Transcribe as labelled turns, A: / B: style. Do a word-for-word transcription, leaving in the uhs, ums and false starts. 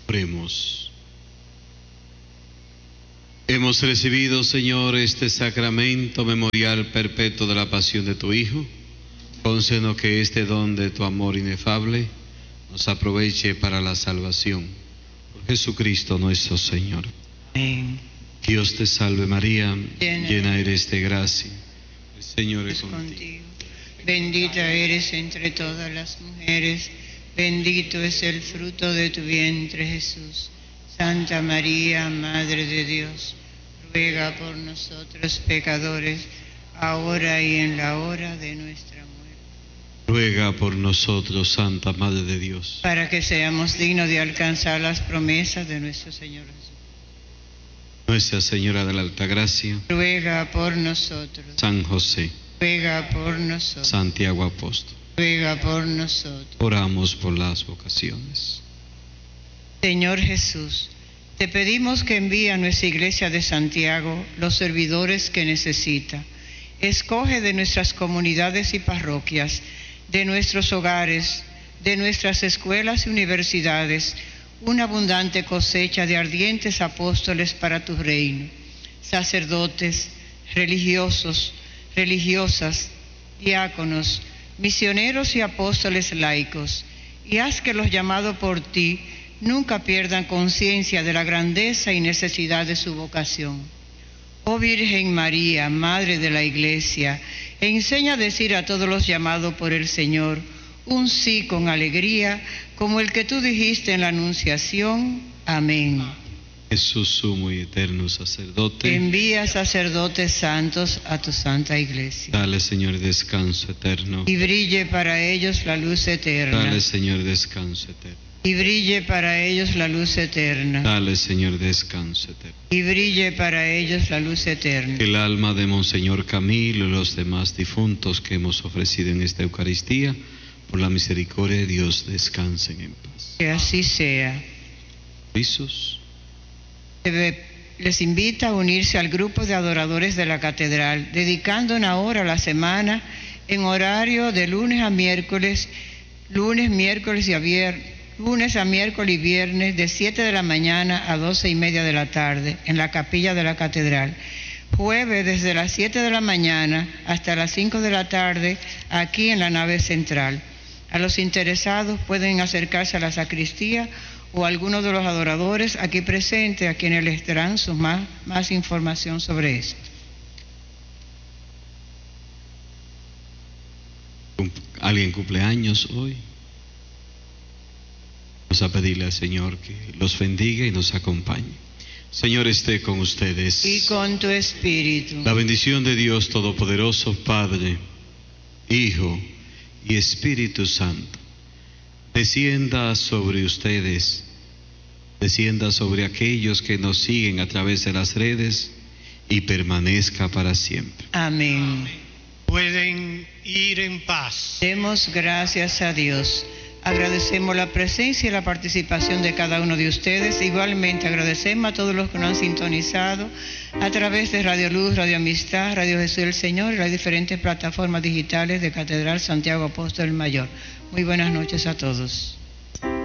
A: Oremos. Hemos recibido, Señor, este sacramento memorial perpetuo de la pasión de tu Hijo. Concédenos que este don de tu amor inefable nos aproveche para la salvación. Por Jesucristo nuestro Señor.
B: Amén.
A: Dios te salve María,
B: Llena,
A: llena eres de gracia. El Señor es
B: es
A: contigo.
B: contigo. Bendita eres entre todas las mujeres. Bendito es el fruto de tu vientre, Jesús. Santa María, Madre de Dios, ruega por nosotros pecadores, ahora y en la hora de nuestra muerte.
A: Ruega por nosotros, Santa Madre de Dios,
B: para que seamos dignos de alcanzar las promesas de nuestro Señor Jesús.
A: Nuestra Señora de la Alta Gracia,
B: Ruega por nosotros.
A: San José,
B: Ruega por nosotros.
A: Santiago Apóstol.
B: Ruega por nosotros.
A: Oramos por las vocaciones.
B: Señor Jesús, te pedimos que envíe a nuestra iglesia de Santiago los servidores que necesita. Escoge de nuestras comunidades y parroquias, de nuestros hogares, de nuestras escuelas y universidades, una abundante cosecha de ardientes apóstoles para tu reino, sacerdotes, religiosos, religiosas, diáconos, misioneros y apóstoles laicos, y haz que los llamados por ti nunca pierdan conciencia de la grandeza y necesidad de su vocación. Oh Virgen María, Madre de la Iglesia, enseña a decir a todos los llamados por el Señor un sí con alegría, como el que tú dijiste en la Anunciación. Amén.
A: Jesús, sumo y eterno sacerdote,
B: Envía sacerdotes santos a tu santa iglesia.
A: dale, Señor, descanso eterno.
B: Y brille para ellos la luz eterna.
A: Dale, Señor, descanso eterno.
B: Y brille para ellos la luz eterna.
A: Dale, Señor, descanso eterno.
B: Y brille para ellos la luz eterna.
A: Que el alma de Monseñor Camilo y los demás difuntos que hemos ofrecido en esta Eucaristía, por la misericordia de Dios, descansen en paz.
B: Que así sea.
A: Jesús.
B: Les invita a unirse al grupo de adoradores de la catedral, dedicando una hora a la semana en horario de lunes a miércoles, lunes, miércoles y a viernes, lunes a miércoles y viernes de siete de la mañana a doce y media de la tarde en la capilla de la catedral. Jueves desde las siete de la mañana hasta las cinco de la tarde aquí en la nave central. A los interesados pueden acercarse a la sacristía o algunos de los adoradores aquí presentes, a quienes les darán su más, más información sobre eso.
A: ¿Alguien cumpleaños hoy? Vamos a pedirle al Señor que los bendiga y nos acompañe. Señor, esté con ustedes.
B: Y con tu espíritu.
A: La bendición de Dios Todopoderoso, Padre, Hijo y Espíritu Santo, descienda sobre ustedes, descienda sobre aquellos que nos siguen a través de las redes y permanezca para siempre.
B: Amén.
C: Pueden ir en paz.
B: Demos gracias a Dios. Agradecemos la presencia y la participación de cada uno de ustedes. Igualmente agradecemos a todos los que nos han sintonizado a través de Radio Luz, Radio Amistad, Radio Jesús del Señor y las diferentes plataformas digitales de Catedral Santiago Apóstol Mayor. Muy buenas noches a todos.